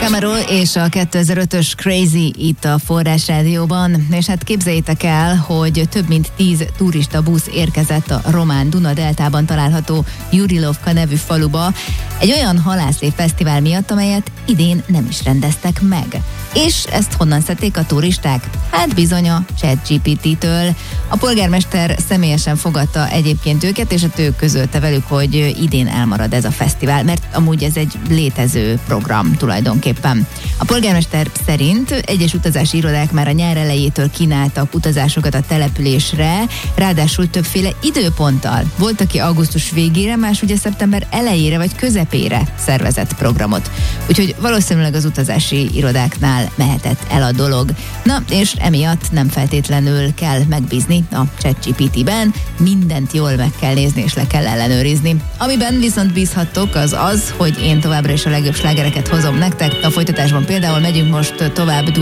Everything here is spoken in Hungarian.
Camaro és a 2005-ös Crazy itt a Forrás Rádióban, és hát képzeljétek el, hogy több mint 10 turista busz érkezett a román Duna-deltában található Jurilovka nevű faluba egy olyan halászlé fesztivál miatt, amelyet idén nem is rendeztek meg. És ezt honnan szedték a turisták? Hát bizony a ChatGPT-től. A polgármester személyesen fogadta egyébként őket, és ők közölte velük, hogy idén elmarad ez a fesztivál, mert amúgy ez egy létező program tulajdonképpen. A polgármester szerint egyes utazási irodák már a nyár elejétől kínáltak utazásokat a településre, ráadásul többféle időponttal. Volt, aki augusztus végére, más ugye szeptember elejére vagy közepére szervezett programot. Úgyhogy valószínűleg az utazási irodáknál mehetett el a dolog. Na, és emiatt nem feltétlenül kell megbízni a ChatGPT-ben, mindent jól meg kell nézni és le kell ellenőrizni. Amiben viszont bízhattok az, hogy én továbbra is a legjobb slágereket hozom nektek. A folytatásban például megyünk most tovább